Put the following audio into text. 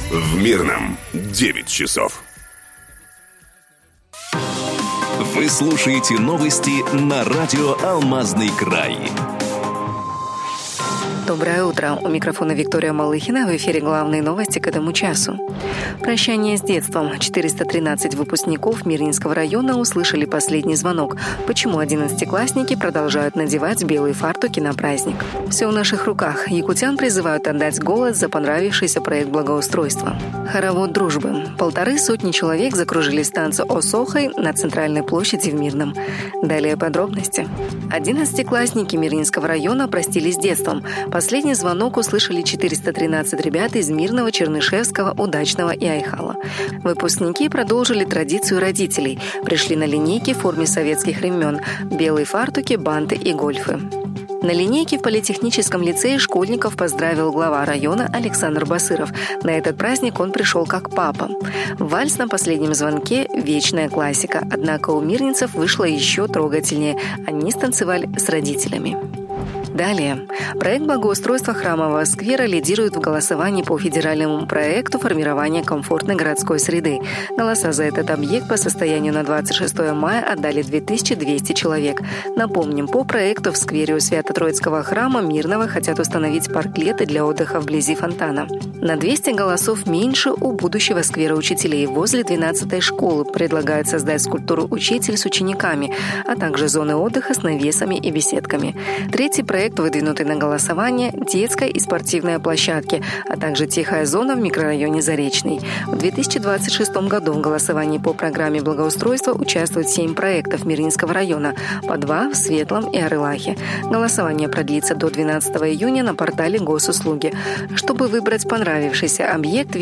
В Мирном 9 часов. Вы слушаете новости на радио «Алмазный край». Доброе утро. У микрофона Виктория Малыхина. В эфире главные новости к этому часу. Прощание с детством. 413 выпускников Мирнинского района услышали последний звонок. Почему 11-классники продолжают надевать белые фартуки на праздник? Все в наших руках. Якутян призывают отдать голос за понравившийся проект благоустройства. Хоровод дружбы. 150 человек закружились в танце Осохой на центральной площади в Мирном. Далее подробности. 11-классники Мирнинского района простились с детством. Последний звонок услышали 413 ребят из Мирного, Чернышевского, Удачного и Айхала. Выпускники продолжили традицию родителей. Пришли на линейки в форме советских времен. Белые фартуки, банты и гольфы. На линейке в политехническом лицее школьников поздравил глава района Александр Басыров. На этот праздник он пришел как папа. Вальс на последнем звонке – вечная классика. Однако у мирнинцев вышло еще трогательнее. Они станцевали с родителями. Далее. Проект благоустройства Храмового сквера лидирует в голосовании по федеральному проекту формирования комфортной городской среды. Голоса за этот объект по состоянию на 26 мая отдали 2200 человек. Напомним, по проекту в сквере у Свято-Троицкого храма Мирного хотят установить парклеты для отдыха вблизи фонтана. На 200 голосов меньше у будущего сквера учителей. Возле 12-й школы предлагают создать скульптуру «Учитель» с учениками, а также зоны отдыха с навесами и беседками. Третий проект, выдвинутый на голосование, детская и спортивная площадки, а также тихая зона в микрорайоне Заречный. В 2026 году в голосовании по программе благоустройства участвуют 7 проектов Мирнинского района, по 2 в Светлом и Арылахе. Голосование продлится до 12 июня на портале Госуслуги. Чтобы выбрать понравившийся объект,